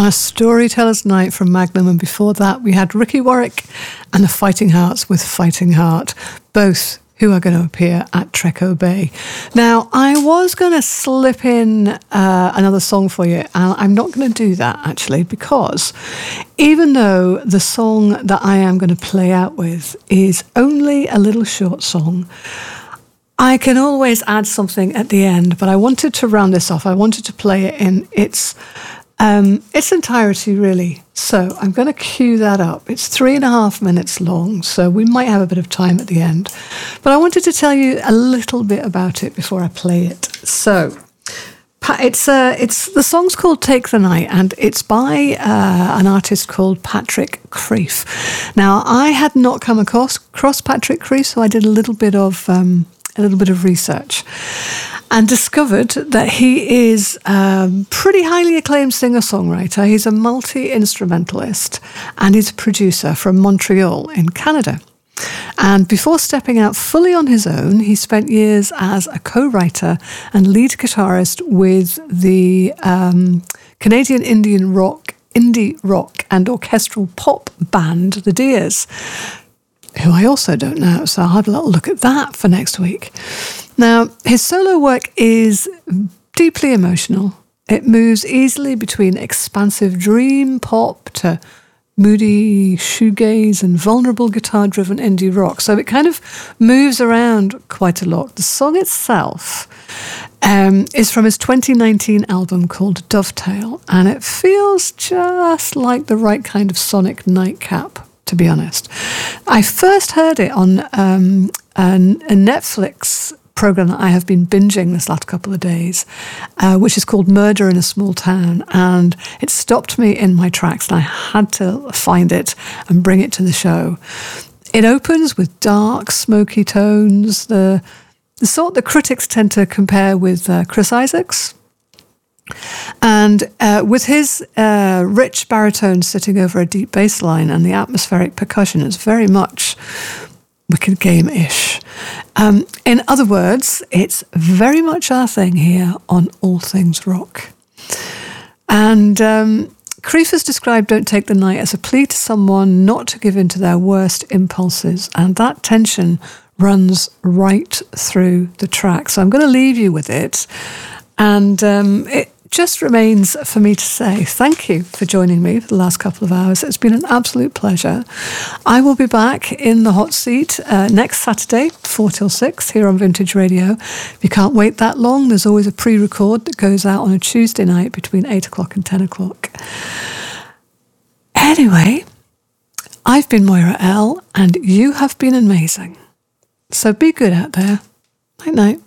a Storyteller's Night from Magnum, and before that we had Ricky Warwick and the Fighting Hearts with Fighting Heart, both who are going to appear at Treco Bay. Now, I was going to slip in another song for you, and I'm not going to do that, actually, because even though the song that I am going to play out with is only a little short song, I can always add something at the end, but I wanted to round this off. I wanted to play it in its entirety, really. So I'm going to cue that up. It's 3.5 minutes long, so we might have a bit of time at the end. But I wanted to tell you a little bit about it before I play it. So it's the song's called Take the Night, and it's by an artist called Patrick Creef. Now, I had not come across Patrick Creef, so I did a little bit of research and discovered that he is a pretty highly acclaimed singer-songwriter. He's a multi-instrumentalist and he's a producer from Montreal in Canada. And before stepping out fully on his own, he spent years as a co-writer and lead guitarist with the Canadian indie rock and orchestral pop band, The Deers, who I also don't know, so I'll have a little look at that for next week. Now, his solo work is deeply emotional. It moves easily between expansive dream pop to moody shoegaze and vulnerable guitar-driven indie rock. So it kind of moves around quite a lot. The song itself is from his 2019 album called Dovetail, and it feels just like the right kind of sonic nightcap, to be honest. I first heard it on a Netflix program that I have been binging this last couple of days, which is called Murder in a Small Town, and it stopped me in my tracks, and I had to find it and bring it to the show. It opens with dark, smoky tones, the sort that critics tend to compare with Chris Isaacs. And with his rich baritone sitting over a deep bass line and the atmospheric percussion, it's very much Wicked Game-ish. In other words, it's very much our thing here on All Things Rock. And Creef has described Don't Take the Night as a plea to someone not to give in to their worst impulses, and that tension runs right through the track. So I'm going to leave you with it, and it just remains for me to say thank you for joining me for the last couple of hours. It's been an absolute pleasure. I will be back in the hot seat next Saturday, 4 till 6, here on Vintage Radio. If you can't wait that long, there's always a pre-record that goes out on a Tuesday night between 8 o'clock and 10 o'clock. Anyway, I've been Moira L, and you have been amazing. So be good out there. Night-night.